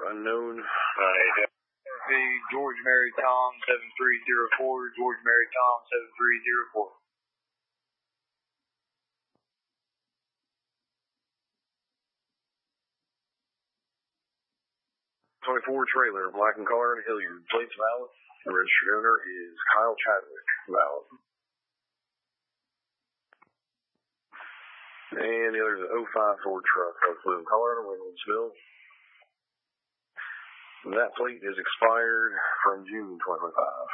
unknown. The George Mary Tom 7304, George Mary Tom 7304. '24 trailer, black and colored, Hilliard. Plates valid. The registered owner is Kyle Chadwick. Valid. And the other is an 05 Ford truck, blue and colored, Wiggins. That plate is expired from June 2025.